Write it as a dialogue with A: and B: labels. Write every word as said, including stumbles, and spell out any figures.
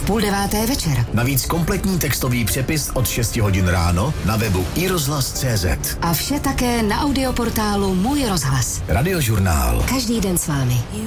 A: půl deváté večer.
B: Navíc kompletní textový přepis od šesti hodin ráno na webu i rozhlas tečka cé zet.
A: A vše také na audioportálu Můj rozhlas.
B: Radiožurnál.
A: Každý den s vámi.